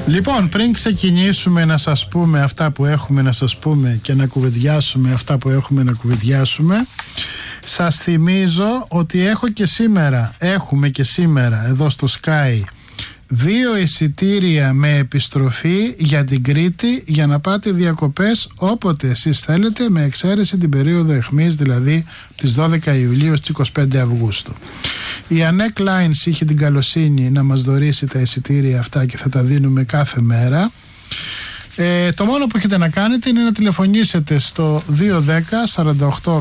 Λοιπόν, πριν ξεκινήσουμε να σας πούμε αυτά που έχουμε να σας πούμε και να κουβεντιάσουμε αυτά που έχουμε να κουβεντιάσουμε, σας θυμίζω ότι έχουμε και σήμερα εδώ στο Sky 2 εισιτήρια με επιστροφή για την Κρήτη για να πάτε διακοπές όποτε εσείς θέλετε, με εξαίρεση την περίοδο αιχμής, δηλαδή τις 12 Ιουλίου στις 25 Αυγούστου. Η Anec Lines είχε την καλοσύνη να μας δωρήσει τα εισιτήρια αυτά και θα τα δίνουμε κάθε μέρα. Το μόνο που έχετε να κάνετε είναι να τηλεφωνήσετε στο 210 48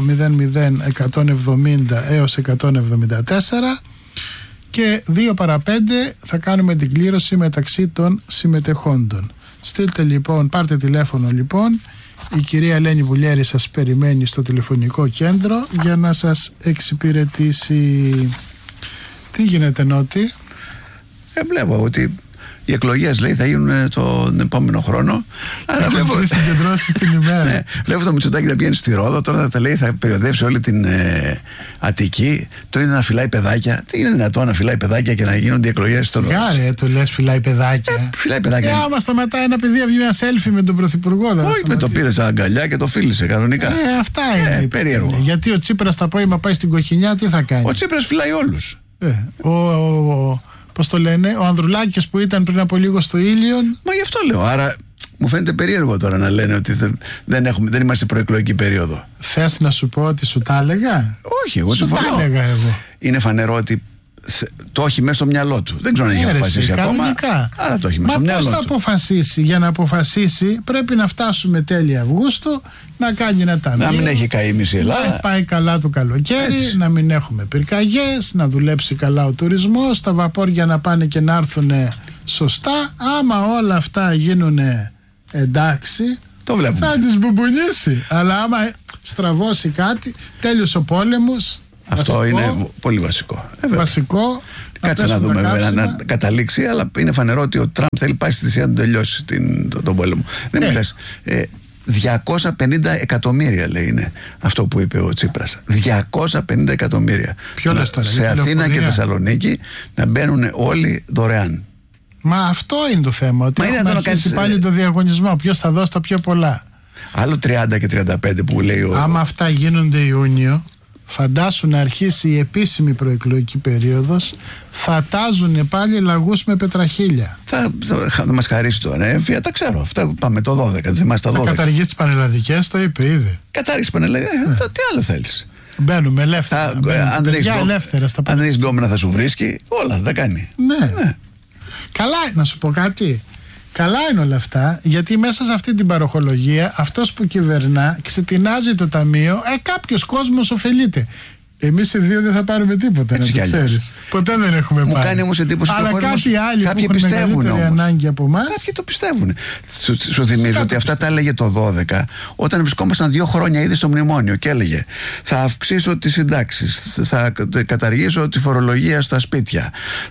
00 170 έως 174 και 2 παρα 5 θα κάνουμε την κλήρωση μεταξύ των συμμετεχόντων. Στείλτε λοιπόν, πάρτε τηλέφωνο λοιπόν, η κυρία Ελένη Βουλιέρη σας περιμένει στο τηλεφωνικό κέντρο για να σας εξυπηρετήσει. Τι γίνεται, Νότι? Βλέπω ότι οι εκλογές, λέει, θα γίνουν τον επόμενο χρόνο. Άρα βλέπω τις συγκεντρώσεις την ημέρα. Ναι, βλέπω το Μητσοτάκη να πηγαίνει στη Ρόδο. Τώρα θα λέει θα περιοδεύσει όλη την Αττική. Το είναι να φυλάει παιδάκια. Τι είναι δυνατόν να φυλάει παιδάκια και να γίνονται οι εκλογές στο Ρόδο? Γάρε, το λες φυλάει παιδάκια. Φυλάει παιδάκια. Άμα σταματάει ένα παιδί να βγει μια selfie με τον Πρωθυπουργό. Όχι, με το πήρε σαν αγκαλιά και το φίλησε κανονικά. Αυτά είναι. Περίεργο. Γιατί ο Τσίπρας το απόγευμα πάει στην Κοκκινιά, τι θα κάνει? Ο Τσίπρας φυλάει όλους. Πώς το λένε, ο Ανδρουλάκης που ήταν πριν από λίγο στο Ήλιον. Μα γι' αυτό λέω. Άρα μου φαίνεται περίεργο τώρα να λένε ότι δεν είμαστε προεκλογική περίοδο. Θες να σου πω ότι σου τα έλεγα? Όχι, εγώ σου τα έλεγα εγώ. Είναι φανερό ότι το έχει μέσα στο μυαλό του. Δεν ξέρω αν έχει αποφασίσει ακόμα. Άρα το έχει μέσα στο μυαλό του. Πώς θα αποφασίσει? Για να αποφασίσει πρέπει να φτάσουμε τέλη Αυγούστου, να κάνει ένα ταμείο. Να μην έχει καεί μισή Ελλάδα. Να πάει καλά το καλοκαίρι, έτσι. Να μην έχουμε πυρκαγιές, να δουλέψει καλά ο τουρισμός, τα βαπόρια να πάνε και να έρθουν σωστά. Άμα όλα αυτά γίνουν εντάξει, το βλέπουμε. Θα τις μπουμπουνίσει. Αλλά άμα στραβώσει κάτι, τέλειωσε ο πόλεμος. Αυτό είναι πολύ βασικό. Βασικό. Κάτσε να δούμε βέβαια να καταλήξει, αλλά είναι φανερό ότι ο Τραμπ θέλει πάει στη θυσία να τελειώσει τον πόλεμο. Δεν μου λες, 250 εκατομμύρια λέει είναι αυτό που είπε ο Τσίπρας. 250 εκατομμύρια. Σε Αθήνα και Θεσσαλονίκη να μπαίνουν όλοι δωρεάν. Μα αυτό είναι το θέμα. Ότι έχουμε αρχίσει πάλι το διαγωνισμό. Ποιος θα δώσει τα πιο πολλά. Άλλο 30 και 35 που λέει άμα αυτά γίνονται Ιούνιο, φαντάσου να αρχίσει η επίσημη προεκλογική περίοδος, θα τάζουν πάλι λαγούς με πετραχίλια. Θα μας χαρίσει τώρα έμφυα, τα ξέρω. Αυτά πάμε το 12. Δεν θυμάσαι τα 12. Θα καταργήσει τις πανελλαδικές, το είπε ήδη. Κατάργηση πανελλαδικές, τι άλλο θέλεις? Μπαίνουμε ελεύθερα. Αν δεν έχεις γκόμενα θα σου βρίσκει, όλα θα κάνει. Ναι. Καλά, να σου πω κάτι. Καλά είναι όλα αυτά, γιατί μέσα σε αυτή την παροχολογία αυτός που κυβερνά ξετινάζει το ταμείο, κάποιος κόσμος ωφελείται. Εμείς οι δύο δεν θα πάρουμε τίποτα, έτσι να το ξέρεις. Ποτέ δεν έχουμε πάρει. Μου κάνει όμως εντύπωση αλλά κάτι άλλοι που έχουν μεγαλύτερη ανάγκη από εμάς. Κάποιοι το πιστεύουν. Σου θυμίζω ότι αυτά τα έλεγε το 12, όταν βρισκόμασταν 2 χρόνια ήδη στο μνημόνιο και έλεγε θα αυξήσω τις συντάξεις, θα καταργήσω τη φορολογία στα σπίτια,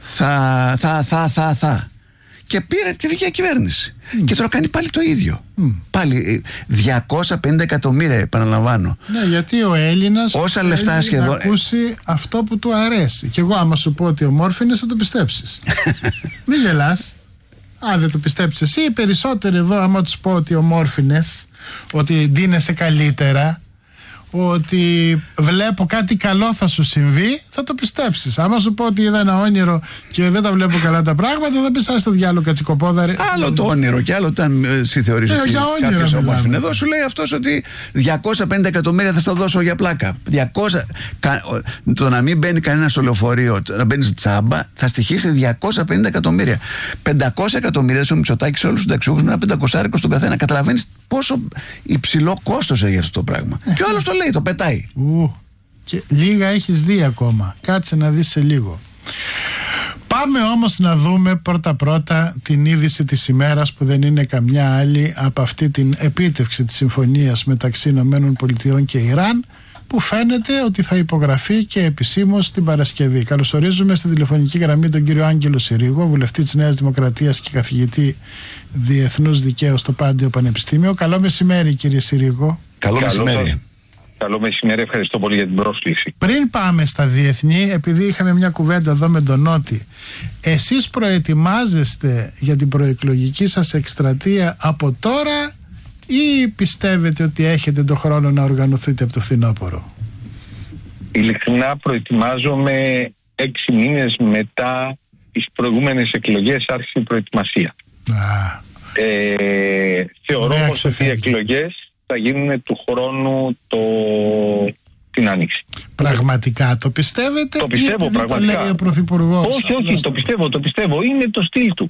θα. Και πήρε και βγήκε η κυβέρνηση. Και τώρα κάνει πάλι το ίδιο. Πάλι 250 εκατομμύρια, επαναλαμβάνω. Ναι, γιατί ο Έλληνας όσα λεφτά σχεδόν να ακούσει αυτό που του αρέσει. Και εγώ άμα σου πω ότι ομόρφινες θα το πιστέψεις. Μην γελάς. Δεν το πιστέψεις εσύ. Οι περισσότεροι εδώ άμα τους πω ότι ομόρφινες, ότι ντύνεσαι καλύτερα, ότι βλέπω κάτι καλό θα σου συμβεί, θα το πιστέψεις. Άμα σου πω ότι είδα ένα όνειρο και δεν τα βλέπω καλά τα πράγματα, θα πεις στο διάλογο κατσικοπόδαρε. Άλλο το όνειρο και άλλο όταν θεωρείς ότι κάποιος όμορφη είναι εδώ, σου λέει αυτός ότι 250 εκατομμύρια θα στα δώσω για πλάκα. 200, το να μην μπαίνει κανένα στο λεωφορείο, να μπαίνει τσάμπα, θα στοιχήσει 250 εκατομμύρια. 500 εκατομμύρια στο Μητσοτάκη σε όλους τους ταξιούχους με ένα 500 στον καθένα. Καταλαβαίνεις πόσο υψηλό κόστος έχει αυτό το πράγμα. Και ο άλλος το λέει, το πετάει. Και λίγα έχεις δει ακόμα. Κάτσε να δεις σε λίγο. Πάμε όμως να δούμε πρώτα την είδηση της ημέρας, που δεν είναι καμιά άλλη από αυτή την επίτευξη της συμφωνίας μεταξύ ΗΠΑ και Ιράν, που φαίνεται ότι θα υπογραφεί και επισήμως την Παρασκευή. Καλωσορίζουμε στην τηλεφωνική γραμμή τον κύριο Άγγελο Συρίγο, βουλευτή της Νέας Δημοκρατίας και καθηγητή Διεθνούς Δικαίου στο Πάντιο Πανεπιστήμιο. Καλό μεσημέρι, κύριε Συρίγο. Καλό μεσημέρι. Καλό μεσημέρι, ευχαριστώ πολύ για την πρόσκληση. Πριν πάμε στα διεθνή, επειδή είχαμε μια κουβέντα εδώ με τον Νότι, εσείς προετοιμάζεστε για την προεκλογική σας εκστρατεία από τώρα ή πιστεύετε ότι έχετε το χρόνο να οργανωθείτε από το φθινόπωρο? Ειλικρινά προετοιμάζομαι 6 μήνες μετά τις προηγούμενες εκλογές, άρχισε η προετοιμασία. Θεωρώ πως ότι οι εκλογές θα γίνουν του χρόνου την Άνοιξη. Πραγματικά το πιστεύετε? Το πιστεύω πραγματικά. Το λέει ο Πρωθυπουργός? Όχι, το πιστεύω. Είναι το στυλ του.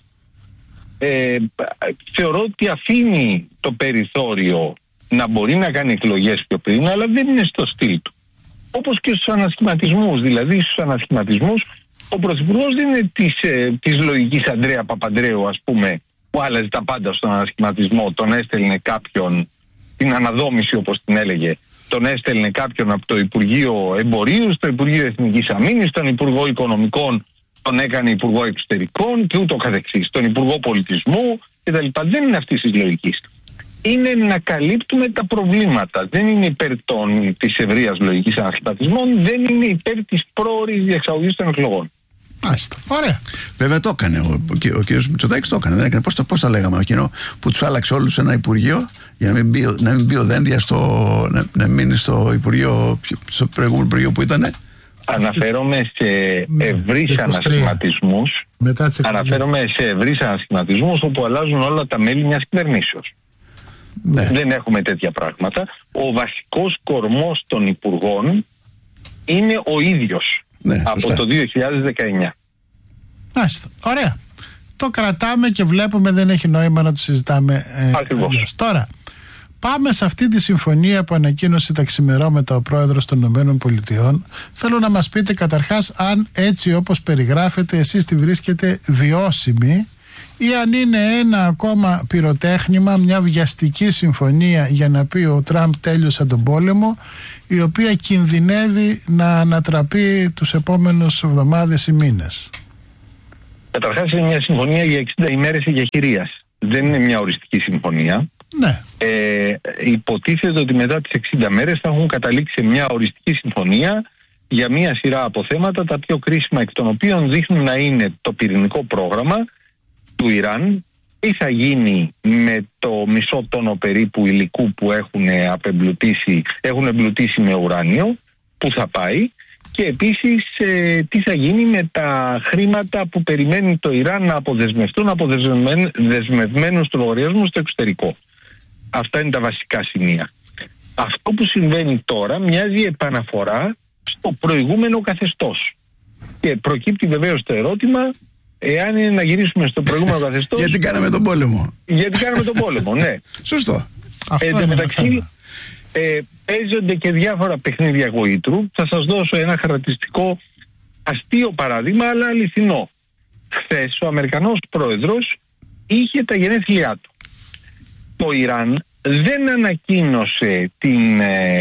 Θεωρώ ότι αφήνει το περιθώριο να μπορεί να κάνει εκλογές πιο πριν, αλλά δεν είναι στο στυλ του. Όπως και στους ανασχηματισμούς. Δηλαδή στους ανασχηματισμούς ο Πρωθυπουργός δεν είναι της λογικής Ανδρέα Παπανδρέου, ας πούμε, που άλλαζε τα πάντα στον ανασχηματισμό. Τον έστελνε κάποιον, την αναδόμηση όπως την έλεγε, τον έστελνε κάποιον από το Υπουργείο Εμπορίου στο Υπουργείο Εθνικής Αμήνης, τον Υπουργό Οικονομικών τον έκανε Υπουργό Εξωτερικών και ούτω καθεξής, τον Υπουργό Πολιτισμού κτλ. Δεν είναι αυτής της λογικής. Είναι να καλύπτουμε τα προβλήματα. Δεν είναι υπέρ της ευρείας λογικής ανασχηματισμών, δεν είναι υπέρ της πρόορης διεξαγωγής των εκλογών. Μάλιστα. Ωραία. Βέβαια το έκανε. Ο κ. Μητσοτάκης το έκανε. Δεν έκανε. Πώς τα λέγαμε εκείνο που τους άλλαξε όλους ένα υπουργείο για να μην μπει ο Δένδια να μείνει στο υπουργείο, στο προηγούμενο υπουργείο που ήταν. Αναφέρομαι σε ευρύς ανασχηματισμούς. Αναφέρομαι σε ευρύς ανασχηματισμούς όπου αλλάζουν όλα τα μέλη μιας κυβερνήσεως. Ναι. Δεν έχουμε τέτοια πράγματα. Ο βασικός κορμός των υπουργών είναι ο ίδιος. Ναι, από το 2019. Μάλιστα. Ωραία. Το κρατάμε και βλέπουμε, δεν έχει νόημα να το συζητάμε. Ακριβώς. Τώρα, πάμε σε αυτή τη συμφωνία που ανακοίνωσε τα ξημερώματα ο πρόεδρος των ΗΠΑ. Θέλω να μας πείτε καταρχάς αν έτσι όπως περιγράφετε εσείς τη βρίσκετε βιώσιμη ή αν είναι ένα ακόμα πυροτέχνημα, μια βιαστική συμφωνία για να πει ο Τραμπ τέλειωσε τον πόλεμο, η οποία κινδυνεύει να ανατραπεί τους επόμενους εβδομάδες ή μήνες. Καταρχάς είναι μια συμφωνία για 60 ημέρες εγεχειρίας. Δεν είναι μια οριστική συμφωνία. Ναι. Υποτίθεται ότι μετά τις 60 μέρες θα έχουν καταλήξει σε μια οριστική συμφωνία για μια σειρά από θέματα, τα πιο κρίσιμα εκ των οποίων δείχνουν να είναι το πυρηνικό πρόγραμμα του Ιράν, τι θα γίνει με το μισό τόνο περίπου υλικού που έχουν εμπλουτίσει με ουράνιο, πού θα πάει, και επίσης τι θα γίνει με τα χρήματα που περιμένει το Ιράν να αποδεσμευτούν από δεσμευμένους λογαριασμούς στο εξωτερικό. Αυτά είναι τα βασικά σημεία. Αυτό που συμβαίνει τώρα μοιάζει επαναφορά στο προηγούμενο καθεστώς. Και προκύπτει βεβαίως το ερώτημα, εάν είναι να γυρίσουμε στο προηγούμενο καθεστώς. Γιατί κάναμε τον πόλεμο. Γιατί κάναμε τον πόλεμο, ναι. Σωστό. Εν τω μεταξύ, παίζονται και διάφορα παιχνίδια γοήτρου. Θα σας δώσω ένα χαρακτηριστικό αστείο παράδειγμα, αλλά αληθινό. Χθες ο Αμερικανός πρόεδρος είχε τα γενέθλιά του. Το Ιράν δεν ανακοίνωσε την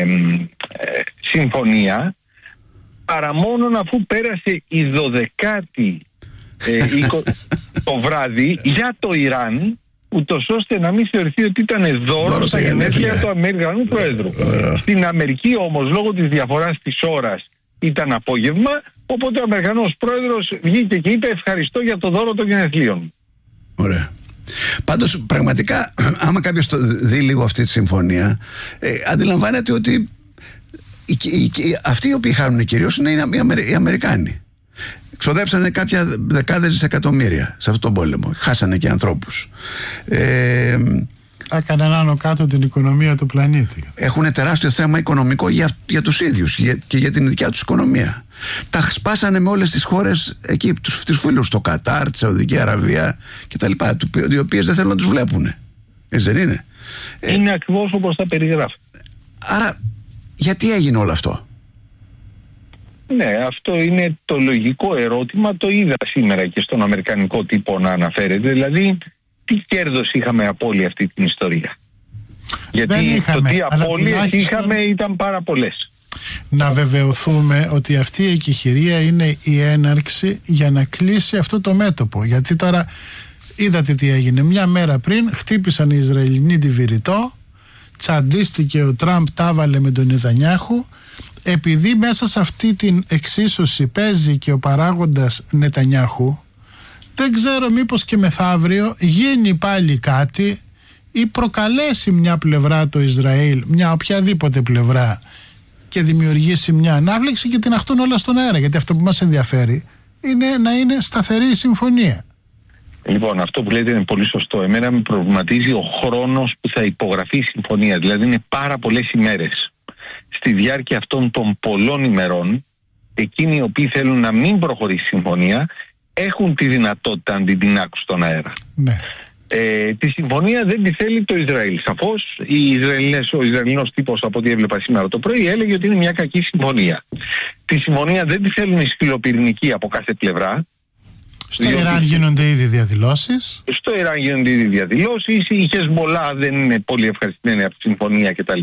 συμφωνία παρά μόνο αφού πέρασε η 12η το βράδυ για το Ιράν, ούτως ώστε να μην θεωρηθεί ότι ήταν δώρο στα γενέθλια του Αμερικανού Προέδρου. Στην Αμερική όμως, λόγω της διαφοράς της ώρας, ήταν απόγευμα, οπότε ο Αμερικανός Πρόεδρος βγήκε και είπε ευχαριστώ για το δώρο των γενεθλίων. Ωραία. Πάντως πραγματικά άμα κάποιος δει λίγο αυτή τη συμφωνία, αντιλαμβάνεται ότι αυτοί οι οποίοι χάνουν κυρίως είναι οι Αμερικάνοι. Ξοδέψανε κάποια δεκάδες δισεκατομμύρια σε αυτόν τον πόλεμο. Χάσανε και ανθρώπους. Έκαναν άνω κάτω την οικονομία του πλανήτη. Έχουν τεράστιο θέμα οικονομικό για τους ίδιους και για την δικιά τους οικονομία. Τα σπάσανε με όλες τις χώρες εκεί, τους φίλους, το Κατάρ, τη Σαουδική Αραβία κτλ. Οι οποίες δεν θέλουν να τους βλέπουν. Έτσι δεν είναι? Είναι ακριβώς όπως τα περιγράφει. Άρα γιατί έγινε όλο αυτό? Ναι, αυτό είναι το λογικό ερώτημα. Το είδα σήμερα και στον αμερικανικό τύπο να αναφέρεται. Δηλαδή, τι κέρδος είχαμε από όλη αυτή την ιστορία? Γιατί το τι απώλειες είχαμε ήταν πάρα πολλές. Να βεβαιωθούμε ότι αυτή η εκεχηρία είναι η έναρξη για να κλείσει αυτό το μέτωπο. Γιατί τώρα είδατε τι έγινε. Μια μέρα πριν χτύπησαν οι Ισραηλινοί τη Βηρητό, τσαντίστηκε ο Τραμπ, τα βάλε με τον Νετανιάχου, επειδή μέσα σε αυτή την εξίσωση παίζει και ο παράγοντας Νετανιάχου, δεν ξέρω μήπως και μεθαύριο γίνει πάλι κάτι ή προκαλέσει μια πλευρά το Ισραήλ, μια οποιαδήποτε πλευρά, και δημιουργήσει μια ανάφλεξη και την αχτούν όλα στον αέρα. Γιατί αυτό που μας ενδιαφέρει είναι να είναι σταθερή η συμφωνία. Λοιπόν, αυτό που λέτε είναι πολύ σωστό. Εμένα με προβληματίζει ο χρόνος που θα υπογραφεί η συμφωνία. Δηλαδή είναι πάρα πολλές ημέρες. Στη διάρκεια αυτών των πολλών ημερών, εκείνοι οι οποίοι θέλουν να μην προχωρήσει η συμφωνία έχουν τη δυνατότητα να την άκουσουν στον αέρα. Ναι. Τη συμφωνία δεν τη θέλει το Ισραήλ. Σαφώς ο Ισραηλινός τύπος, από ό,τι έβλεπα σήμερα το πρωί, έλεγε ότι είναι μια κακή συμφωνία. Τη συμφωνία δεν τη θέλουν οι σφυλοπυρηνικοί από κάθε πλευρά. Στο Ιράν γίνονται ήδη διαδηλώσεις. Στο Ιράν γίνονται ήδη διαδηλώσεις. Η Χεσμολά δεν είναι πολύ ευχαριστημένη από τη συμφωνία κτλ.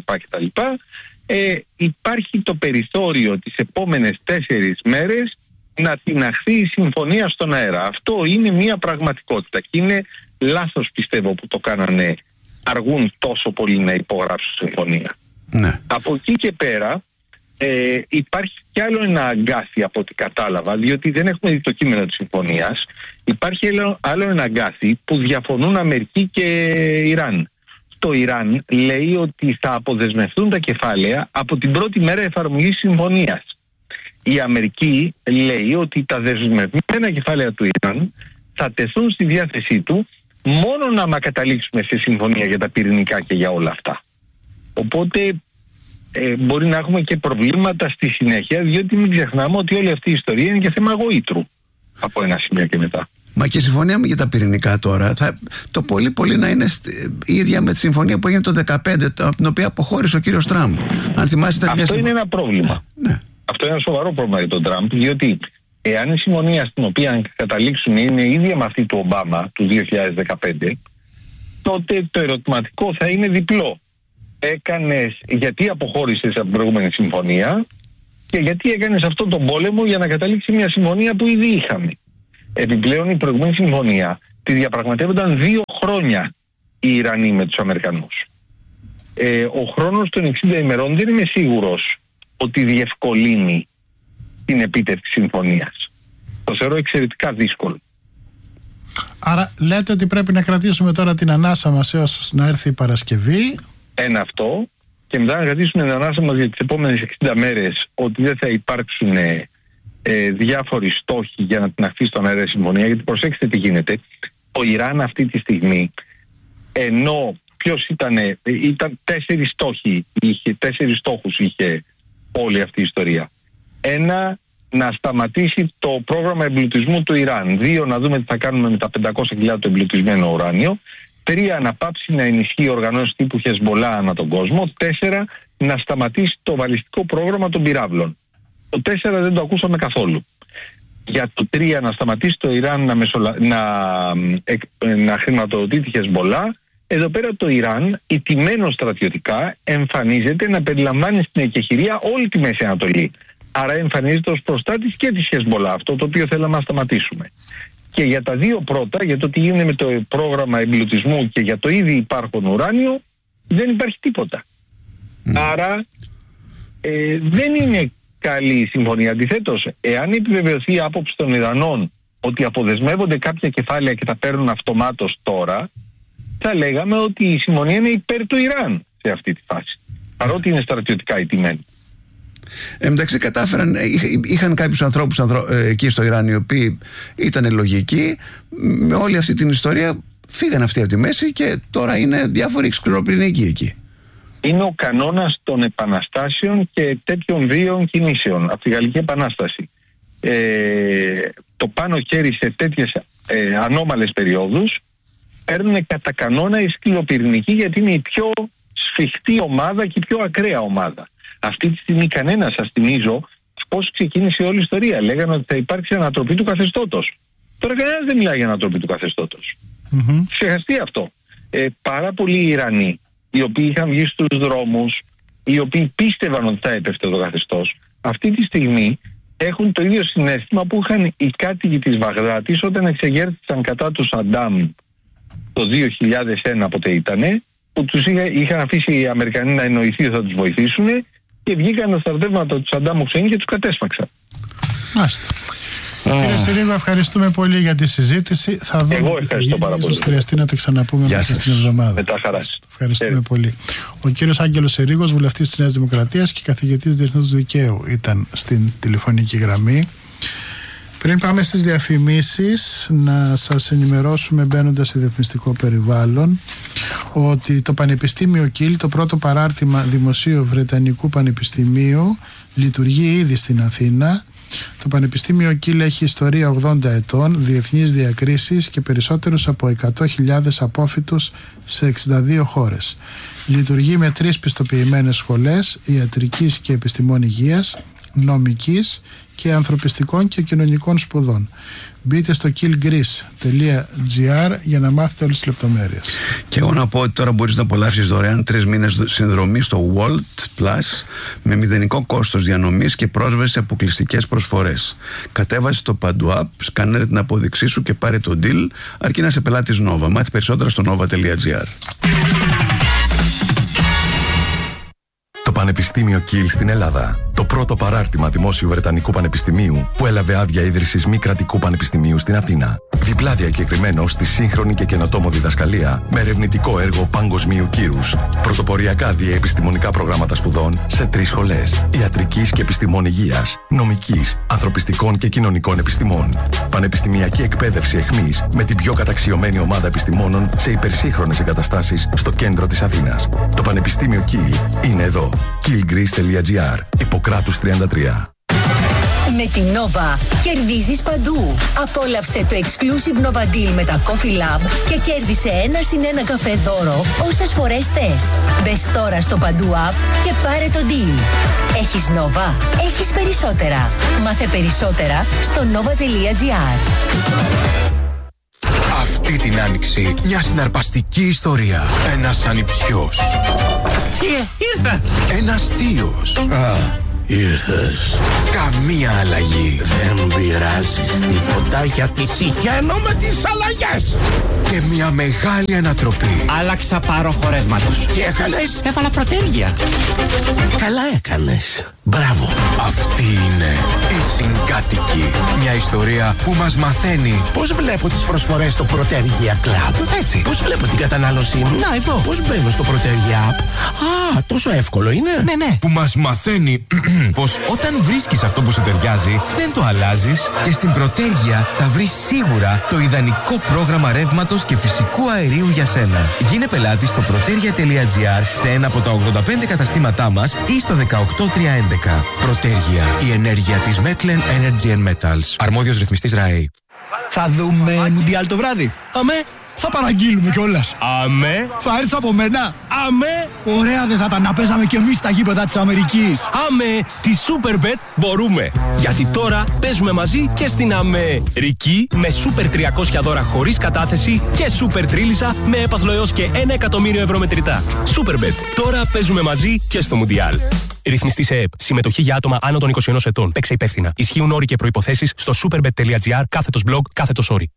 Υπάρχει το περιθώριο τις επόμενες 4 μέρες να τιναχθεί η συμφωνία στον αέρα. Αυτό είναι μια πραγματικότητα και είναι λάθος, πιστεύω, που το κάνανε, αργούν τόσο πολύ να υπογράψουν συμφωνία. Ναι. Από εκεί και πέρα υπάρχει κι άλλο ένα αγκάθι από ό,τι κατάλαβα, διότι δεν έχουμε δει το κείμενο της συμφωνίας. Υπάρχει άλλο ένα αγκάθι που διαφωνούν Αμερική και Ιράν. Το Ιράν λέει ότι θα αποδεσμευτούν τα κεφάλαια από την πρώτη μέρα εφαρμογής συμφωνίας. Η Αμερική λέει ότι τα δεσμευμένα κεφάλαια του Ιράν θα τεθούν στη διάθεσή του μόνο να καταλήξουμε σε συμφωνία για τα πυρηνικά και για όλα αυτά. Οπότε μπορεί να έχουμε και προβλήματα στη συνέχεια, διότι μην ξεχνάμε ότι όλη αυτή η ιστορία είναι και θέμα γοήτρου από ένα σημείο και μετά. Μα και η συμφωνία για τα πυρηνικά τώρα, το πολύ να είναι ίδια με τη συμφωνία που έγινε το 2015, από την οποία αποχώρησε ο κύριος Τραμπ. Αν θυμάστε, αυτό είναι ένα πρόβλημα. Ναι. Αυτό είναι ένα σοβαρό πρόβλημα για τον Τραμπ, διότι εάν η συμφωνία στην οποία καταλήξουν είναι ίδια με αυτή του Ομπάμα του 2015, τότε το ερωτηματικό θα είναι διπλό. Γιατί αποχώρησες από την προηγούμενη συμφωνία και γιατί έκανες αυτόν τον πόλεμο για να καταλήξει μια συμφωνία που ήδη είχαμε. Επιπλέον η προηγούμενη συμφωνία τη διαπραγματεύονταν 2 χρόνια οι Ιρανοί με τους Αμερικανούς. Ο χρόνος των 60 ημερών δεν είμαι σίγουρος ότι διευκολύνει την επίτευξη συμφωνίας. Το θεωρώ εξαιρετικά δύσκολο. Άρα λέτε ότι πρέπει να κρατήσουμε τώρα την ανάσα μας έως να έρθει η Παρασκευή. Ένα αυτό, και μετά να κρατήσουμε την ανάσα μας για τις επόμενες 60 μέρες ότι δεν θα υπάρξουν διάφοροι στόχοι για να την αφήσει στον αέρα συμφωνία. Γιατί προσέξτε τι γίνεται. Ο Ιράν αυτή τη στιγμή, ενώ ήταν 4 στόχοι, 4 στόχους είχε όλη αυτή η ιστορία. 1, να σταματήσει το πρόγραμμα εμπλουτισμού του Ιράν. 2, να δούμε τι θα κάνουμε με τα 500.000 το εμπλουτισμένο ουράνιο. 3, να πάψει να ενισχύει οργανώσεις τύπου Χεσμολά ανά τον κόσμο. 4, να σταματήσει το βαλιστικό πρόγραμμα των πυράβλων. Το 4 δεν το ακούσαμε καθόλου. Για το 3, να σταματήσει το Ιράν να χρηματοδοτεί τη Χεσμολά. Εδώ πέρα το Ιράν, ηττημένο στρατιωτικά, εμφανίζεται να περιλαμβάνει στην εκεχηρία όλη τη Μέση Ανατολή. Άρα εμφανίζεται ως προστάτης και της Χεσμολά, αυτό το οποίο θέλαμε να σταματήσουμε. Και για τα 2 πρώτα, για το τι γίνεται με το πρόγραμμα εμπλουτισμού και για το ήδη υπάρχον ουράνιο, δεν υπάρχει τίποτα. Άρα δεν είναι καλή η συμφωνία. Αντιθέτως, εάν επιβεβαιωθεί η άποψη των Ιρανών ότι αποδεσμεύονται κάποια κεφάλαια και τα παίρνουν αυτομάτως τώρα, θα λέγαμε ότι η συμφωνία είναι υπέρ του Ιράν σε αυτή τη φάση. Παρότι είναι στρατιωτικά ηττημένοι. Εντάξει, κατάφεραν, είχαν κάποιους ανθρώπους εκεί στο Ιράν οι οποίοι ήταν λογικοί. Με όλη αυτή την ιστορία φύγαν αυτοί από τη μέση και τώρα είναι διάφοροι σκληροπυρηνικοί εκεί. Είναι ο κανόνας των επαναστάσεων και τέτοιων βίαιων κινήσεων από τη Γαλλική Επανάσταση. Το πάνω χέρι σε τέτοιες ανώμαλες περιόδους παίρνουν κατά κανόνα οι σκληροπυρηνικοί, γιατί είναι η πιο σφιχτή ομάδα και η πιο ακραία ομάδα. Αυτή τη στιγμή κανένας, σας θυμίζω, πώς ξεκίνησε όλη η ιστορία. Λέγανε ότι θα υπάρξει ανατροπή του καθεστώτος. Τώρα κανένας δεν μιλάει για ανατροπή του καθεστώτος. Ξεχαστεί αυτό. Πάρα πολλοί Ιρανοί, οι οποίοι είχαν βγει στους δρόμους, οι οποίοι πίστευαν ότι θα έπεφτε το καθεστώς, αυτή τη στιγμή έχουν το ίδιο συναίσθημα που είχαν οι κάτοικοι της Βαγδάτης όταν εξεγέρθησαν κατά του Σαντάμ το 2001, πότε ήτανε, που που τους είχαν αφήσει οι Αμερικανοί να εννοηθεί ότι θα τους βοηθήσουν και βγήκαν τα στρατεύματα του Σαντάμ Χουσέιν και τους κατέσπαξαν. Μάλιστα. Κύριε Συρίγο, ευχαριστούμε πολύ για τη συζήτηση. Θα δούμε. Εγώ ευχαριστώ πάρα πολύ. Ίσως χρειαστεί να τα ξαναπούμε μέσα στην εβδομάδα. Με τα χαράς. Ευχαριστούμε πολύ. Ο κύριος Άγγελος Συρίγος, βουλευτής της Νέας Δημοκρατίας και καθηγητής Διεθνούς Δικαίου, ήταν στην τηλεφωνική γραμμή. Πριν πάμε στις διαφημίσεις, να σας ενημερώσουμε, μπαίνοντας σε διαφημιστικό περιβάλλον, ότι το Πανεπιστήμιο Κιλ, το πρώτο παράρτημα δημοσίου Βρετανικού Πανεπιστημίου, λειτουργεί ήδη στην Αθήνα. Το Πανεπιστήμιο Κιλ έχει ιστορία 80 ετών, διεθνείς διακρίσεις και περισσότερους από 100.000 απόφοιτους σε 62 χώρες. Λειτουργεί με 3 πιστοποιημένες σχολές ιατρικής και επιστημών υγείας, νομικής και ανθρωπιστικών και κοινωνικών σπουδών. Μπείτε στο killgreece.gr για να μάθετε όλες τις λεπτομέρειες. Και εγώ να πω ότι τώρα μπορείς να απολαύσεις δωρεάν 3 μήνες συνδρομή στο World Plus με μηδενικό κόστος διανομής και πρόσβαση σε αποκλειστικές προσφορές. Κατέβασε το Παντού App, σκάνερε την απόδειξή σου και πάρε το deal, αρκεί να είσαι πελάτης Nova. Μάθει περισσότερα στο nova.gr. Το Πανεπιστήμιο Κιλ στην Ελλάδα. Το πρώτο παράρτημα δημόσιου Βρετανικού Πανεπιστημίου που έλαβε άδεια ίδρυσης μη κρατικού πανεπιστημίου στην Αθήνα. Διπλά διακεκριμένο στη σύγχρονη και καινοτόμο διδασκαλία με ερευνητικό έργο παγκοσμίου κύρους. Πρωτοποριακά διαεπιστημονικά προγράμματα σπουδών σε 3 σχολές. Ιατρικής και επιστημών υγείας, νομικής, ανθρωπιστικών και κοινωνικών επιστημών. Πανεπιστημιακή εκπαίδευση εχμής με την πιο καταξιωμένη ομάδα επιστημόνων σε υπερσύγχρονες εγκαταστάσεις στο κέντρο της Αθήνας. Το Πανεπιστήμιο Κιλ είναι εδώ. killgreece.gr. Ιπποκράτους 33. Με την Nova κερδίζεις παντού. Απόλαυσε το exclusive Nova Deal με τα Coffee Lab και κέρδισε 1+1 καφέ δώρο όσες φορές θες. Μπες τώρα στο Παντού App και πάρε το deal. Έχεις Nova, έχεις περισσότερα. Μάθε περισσότερα στο nova.gr. Αυτή την άνοιξη μια συναρπαστική ιστορία. Ένας ανιψιός. Ήρθα. Ένας θείος. Ήρθες. Καμία αλλαγή. Δεν πειράζεις τίποτα γιατί συχαίνω με τις αλλαγές. Και μια μεγάλη ανατροπή. Άλλαξα πάροχο ρεύματος. Τι έκανες? Έβαλα προτέρια. Καλά έκανες. Μπράβο. Αυτή είναι η Συγκάτοικοι. Μια ιστορία που μας μαθαίνει Πώς βλέπω τις προσφορές στο Protergia Club. έτσι. Πώς βλέπω την κατανάλωσή μου. Να, εδώ. Πώς μπαίνω στο Protergia App. Α, τόσο εύκολο είναι. Ναι. Που μας μαθαίνει πως όταν βρίσκεις αυτό που σου ταιριάζει, δεν το αλλάζεις και στην Protergia θα βρεις σίγουρα το ιδανικό πρόγραμμα ρεύματος και φυσικού αερίου για σένα. Γίνε πελάτη στο protergia.gr σε ένα από τα 85 καταστήματά μας ή στο 18311. Protergia, η ενέργεια της Metlen Energy and Metals. Αρμόδιος ρυθμιστής ΡΑΕ. Θα δούμε Μουντιάλ το βράδυ. Αμέ. Θα παραγγείλουμε κιόλας. Αμέ. Θα έρθεις από μένα. Αμέ. Ωραία δεν θα ήταν να παίζαμε κι εμείς στα γήπεδα της Αμερικής. Αμέ. Τη Superbet μπορούμε. Γιατί τώρα παίζουμε μαζί και στην Αμερική με Super 300 δώρα χωρίς κατάθεση και Super Τρίλισσα με έπαθλο έως και 1 εκατομμύριο ευρώ μετρητά. Superbet. Τώρα παίζουμε μαζί και στο Μουντιάλ. Ρυθμιστή σε ΕΕΠ. Συμμετοχή για άτομα άνω των 21 ετών. Παίξε υπεύθυνα. Ισχύουν όροι και προϋποθέσεις στο superbet.gr/blog/όροι.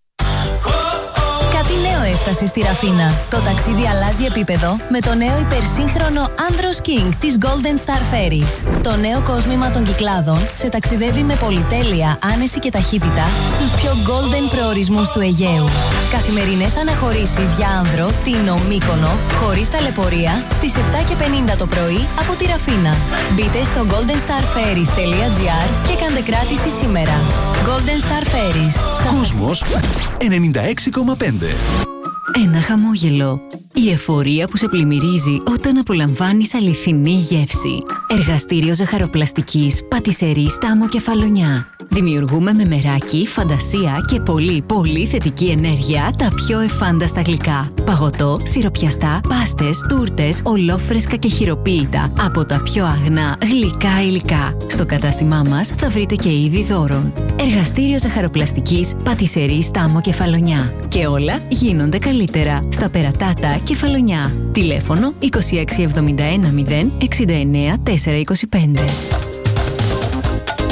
Κάτι νέο έφτασε στη Ραφίνα. Το ταξίδι αλλάζει επίπεδο με το νέο υπερσύγχρονο Andros King της Golden Star Ferries. Το νέο κόσμημα των Κυκλάδων σε ταξιδεύει με πολυτέλεια, άνεση και ταχύτητα στους πιο golden προορισμούς του Αιγαίου. Καθημερινές αναχωρήσεις για άνδρο, Τίνο, Μύκονο, χωρίς ταλαιπωρία, στις 7:50 το πρωί από τη Ραφίνα. Μπείτε στο goldenstarferries.gr και κάντε κράτηση σήμερα. Golden Star Ferries. Κόσμος 96,5. Ένα χαμόγελο. Η εφορία που σε πλημμυρίζει όταν απολαμβάνεις αληθινή γεύση. Εργαστήριο ζαχαροπλαστικής, πατισερή Στάμο Κεφαλονιά. Δημιουργούμε με μεράκι, φαντασία και πολύ θετική ενέργεια τα πιο εφάνταστα γλυκά. Παγωτό, σιροπιαστά, πάστες, τούρτες, ολόφρεσκα και χειροποίητα από τα πιο αγνά γλυκά υλικά. Στο κατάστημά μας θα βρείτε και είδη δώρων. Εργαστήριο ζαχαροπλαστικής, πατισερή Στάμο Κεφαλονιά. Και όλα γίνονται καλύτερα στα Περατάτα Κεφαλονιά. Τηλέφωνο 2671 069 425.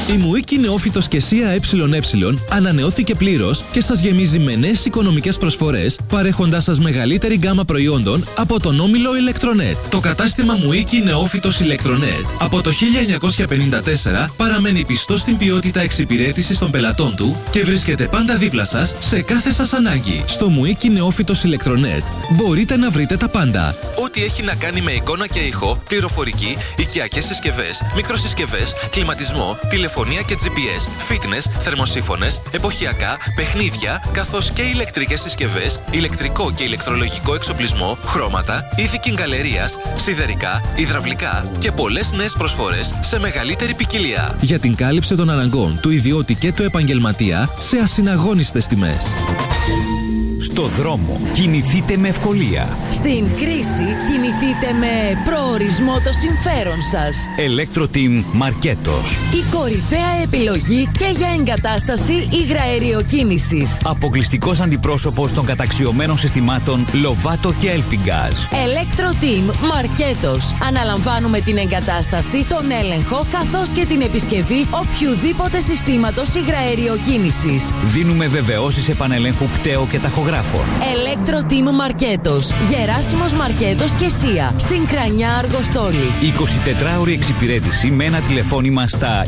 Η Μουίκη Νεόφυτος και Σία ΕΕ ανανεώθηκε πλήρως και σας γεμίζει με νέες οικονομικές προσφορές, παρέχοντάς σας μεγαλύτερη γκάμα προϊόντων από τον όμιλο Electronet. Το κατάστημα Μουίκη Νεόφυτος Electronet από το 1954 παραμένει πιστό στην ποιότητα εξυπηρέτησης των πελατών του και βρίσκεται πάντα δίπλα σας σε κάθε σας ανάγκη. Στο Μουίκη Νεόφυτος Electronet μπορείτε να βρείτε τα πάντα. Ό,τι έχει να κάνει με εικόνα και ήχο, πληροφορική, οικιακές συσκευές, μικροσυσκευές, κλιματισμό, τηλεφωνία και GPS, fitness, θερμοσύφωνες, εποχιακά, παιχνίδια, καθώς και ηλεκτρικές συσκευές, ηλεκτρικό και ηλεκτρολογικό εξοπλισμό, χρώματα, είδη κιγκαλερίας, σιδερικά, υδραυλικά και πολλές νέες προσφορές σε μεγαλύτερη ποικιλία. Για την κάλυψη των αναγκών του ιδιώτη και του επαγγελματία σε ασυναγώνιστες τιμές. Στο δρόμο κινηθείτε με ευκολία. Στην κρίση κινηθείτε με προορισμό το συμφέρον σας. Electroteam Μαρκέτος. Η κορυφαία επιλογή και για εγκατάσταση υγραεριοκίνησης. Αποκλειστικός αντιπρόσωπος των καταξιωμένων συστημάτων Lovato και Elpingaz. Electroteam Μαρκέτος. Αναλαμβάνουμε την εγκατάσταση, τον έλεγχο καθώς και την επισκευή οποιουδήποτε συστήματος υγραεριοκίνησης. Δίνουμε βεβαιώσεις επανελέγχου πτέο και ταχογράφων. Electroteam Μαρκέτος. Γεράσιμος Μαρκέτος και Σία. Στην Κρανιά Αργοστόλη. 24ωρη εξυπηρέτηση με ένα τηλεφώνημα στα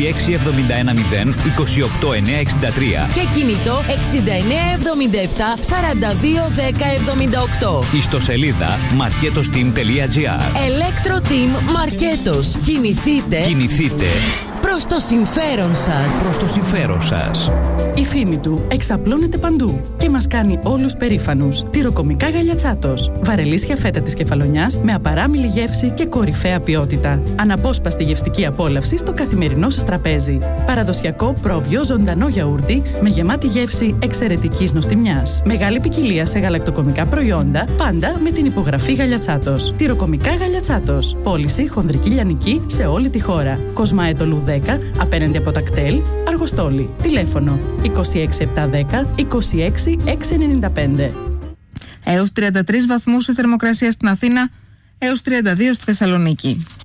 26710 28963 και κινητό 6977 421078. Ιστοσελίδα marketosteam.gr. Electroteam Μαρκέτος. Κινηθείτε προς το συμφέρον σας. Προς το συμφέρον σας. Η φήμη του εξαπλώνεται παντού και μας κάνει όλους περήφανους. Τυροκομικά Γαλιατσάτος. Βαρελίσια φέτα της Κεφαλονιάς με απαράμιλη γεύση και κορυφαία ποιότητα. Αναπόσπαστη γευστική απόλαυση στο καθημερινό σας τραπέζι. Παραδοσιακό πρόβιο ζωντανό γιαούρτι με γεμάτη γεύση εξαιρετικής νοστιμιάς. Μεγάλη ποικιλία σε γαλακτοκομικά προϊόντα, πάντα με την υπογραφή Γαλιατσάτος. Τυροκομικά Γαλιατσάτος. Πώληση χονδρική λιανική σε όλη τη χώρα. Κοσμαέτολου 10, απέναντι από τα κτέλ, Αργοστόλη. Τηλέφωνο 26710 26695. Έως 33 βαθμούς η θερμοκρασία στην Αθήνα, έως 32 στη Θεσσαλονίκη.